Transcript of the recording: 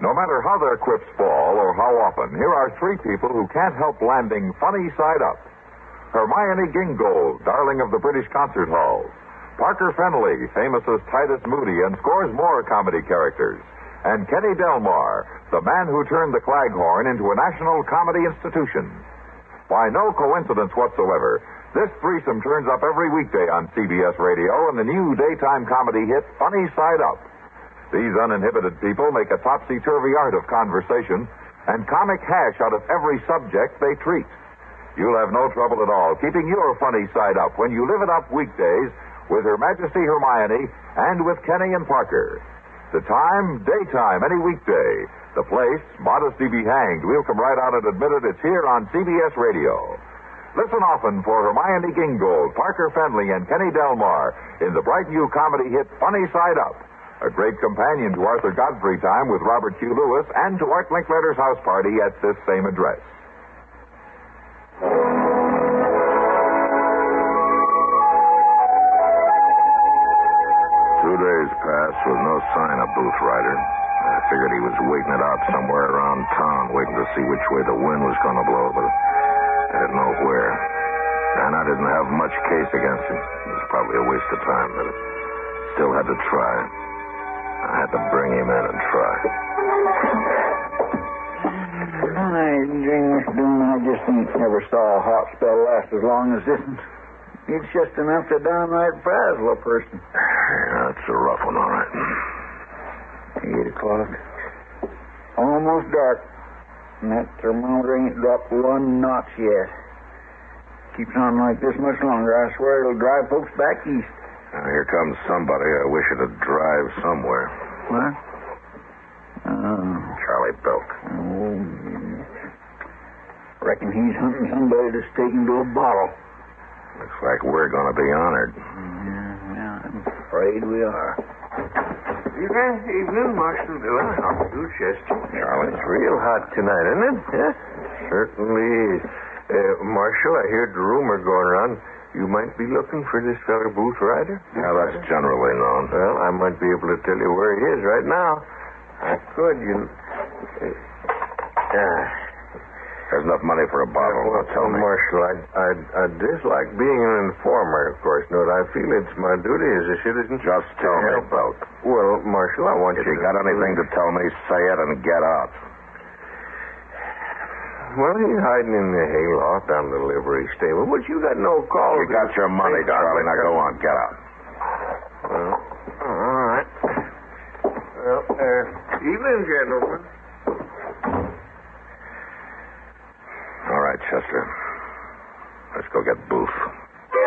No matter how their quips fall or how often, here are three people who can't help landing funny side up. Hermione Gingold, darling of the British Concert Hall. Parker Fennelly, famous as Titus Moody and scores more comedy characters. And Kenny Delmar, the man who turned the Claghorn into a national comedy institution. By no coincidence whatsoever, this threesome turns up every weekday on CBS Radio in the new daytime comedy hit Funny Side Up. These uninhibited people make a topsy-turvy art of conversation and comic hash out of every subject they treat. You'll have no trouble at all keeping your funny side up when you live it up weekdays with Her Majesty Hermione and with Kenny and Parker. The time, daytime, any weekday. The place, modesty be hanged. We'll come right out and admit it. It's here on CBS Radio. Listen often for Hermione Gingold, Parker Fennelly, and Kenny Delmar in the bright new comedy hit Funny Side Up. A great companion to Arthur Godfrey Time with Robert Q. Lewis and to Art Linkletter's house party at this same address. 2 days passed with no sign of Booth Ryder. I figured he was waiting it out somewhere around town, waiting to see which way the wind was going to blow, but I didn't know where. And I didn't have much case against him. It was probably a waste of time, but I still had to try. I had to bring him in and try. I just never saw a hot spell last as long as this one. It's just enough to downright frazzle a person. That's a rough one, all right. 8 o'clock. Almost dark. And that thermometer ain't dropped 1 notch yet. Keeps on like this much longer, I swear it'll drive folks back east. Now, here comes somebody. I wish it'd drive somewhere. What? Charlie Belk. Oh, reckon he's hunting somebody to stake him to a bottle. Looks like we're going to be honored. Yeah, I'm afraid we are. Evening, Marshal Dillon. How do you, Chester? Charlie. It's real hot tonight, isn't it? Yeah, certainly is. Marshal, I heard the rumor going around you might be looking for this fellow Booth Ryder. Yeah, that's generally known. Well, I might be able to tell you where he is right now. I could, There's enough money for a bottle. Now tell me. Marshal, I'd dislike being an informer, of course. No, I feel it's my duty as a citizen. Just tell me, Belk. Well, Marshal, I want If you you got anything to tell me, say it and get out. Well, he's hiding in the hayloft down the livery stable, but you got no call. You got your money, Charlie. Now go on. Get out. Well, all right. Well, evening, gentlemen. All right, Chester. Let's go get Booth.